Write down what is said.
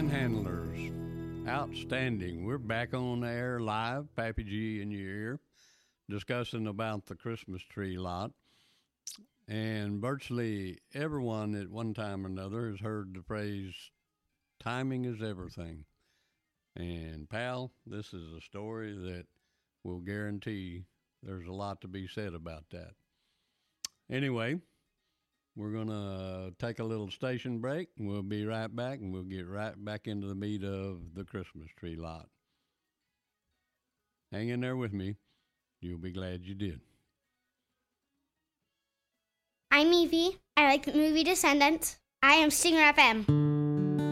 Panhandlers. Outstanding. We're back on air live, Pappy G in your ear, discussing about the Christmas tree lot. And virtually everyone at one time or another has heard the phrase, timing is everything. And, pal, this is a story that will guarantee there's a lot to be said about that. Anyway, we're going to take a little station break, and we'll be right back, and we'll get right back into the meat of the Christmas tree lot. Hang in there with me. You'll be glad you did. I'm Evie. I like the movie Descendants. I am Stinger FM.